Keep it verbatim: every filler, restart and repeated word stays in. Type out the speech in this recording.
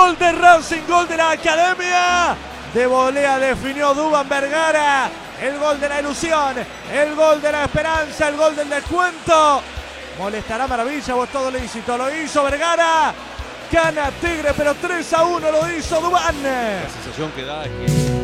Gol de Racing, gol de la Academia. De volea definió Duván Vergara. El gol de la ilusión, el gol de la esperanza, el gol del descuento. Molestará Maravilla o es todo lícito. Lo hizo Vergara. Gana Tigre, pero tres a uno lo hizo Duván. La sensación que da es que